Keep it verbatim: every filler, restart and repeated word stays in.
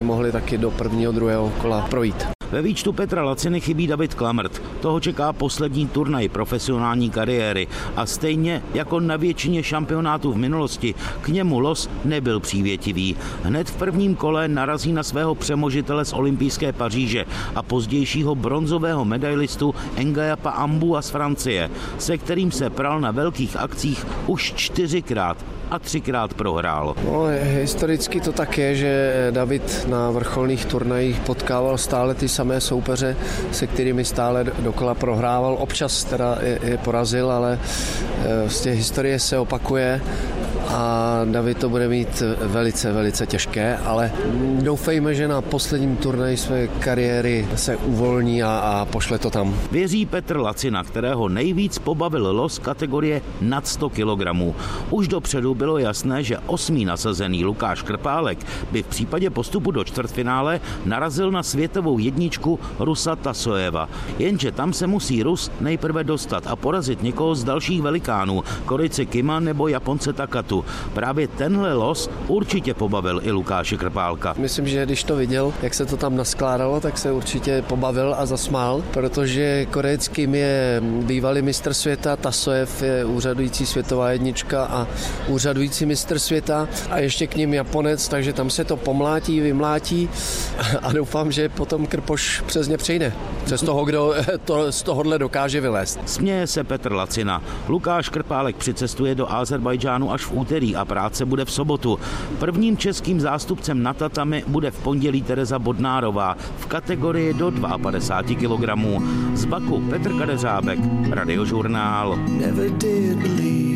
mohli taky do prvního, druhého kola projít. Ve výčtu Petra Laciny chybí David Klamrt. Toho čeká poslední turnaj profesionální kariéry a stejně jako na většině šampionátů v minulosti k němu los nebyl přívětivý. Hned v prvním kole narazí na svého přemožitele z olympijské Paříže a pozdějšího bronzového medailistu Ngayapa Ambua z Francie, se kterým se pral na velkých akcích už čtyřikrát a třikrát prohrál. No, historicky to tak je, že David na vrcholných turnajích potkával stále ty samé soupeře, se kterými stále dokola prohrával. Občas teda je, je porazil, ale z té historie se opakuje a David to bude mít velice, velice těžké, ale doufejme, že na posledním turnaji své kariéry se uvolní a, a pošle to tam. Věří Petr Lacina, kterého nejvíc pobavil los kategorie nad sto kilogramů. Už dopředu bylo jasné, že osmý nasazený Lukáš Krpálek by v případě postupu do čtvrtfinále narazil na světovou jedničku Rusa Tasojeva. Jenže tam se musí Rus nejprve dostat a porazit někoho z dalších velikánů, Korejce Kima nebo Japonce Takatu. Právě tenhle los určitě pobavil i Lukáše Krpálka. Myslím, že když to viděl, jak se to tam naskládalo, tak se určitě pobavil a zasmál, protože Korejec Kim je bývalý mistr světa, Tasojev je úřadující světová jednička a úřadující mistr světa a ještě k ním Japonec, takže tam se to pomlátí, vymlátí a doufám, že potom Krpoš přes ně přejde. Přes toho, kdo to z tohohle dokáže vylézt. Směje se Petr Lacina. Lukáš Krpálek přicestuje do Azerbajdžánu až v úterý a práce bude v sobotu. Prvním českým zástupcem na tatami bude v pondělí Tereza Bodnárová v kategorii do padesát dva kilogramů. Z Baku Petr Kadeřábek, Radiožurnál.